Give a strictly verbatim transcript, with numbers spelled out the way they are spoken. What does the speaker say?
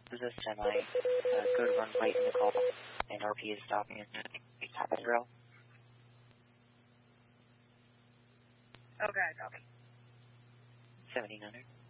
This is semi. Uh, good run late in the call, and R P is stopping at top zero. Okay, copy. seventeen hundred.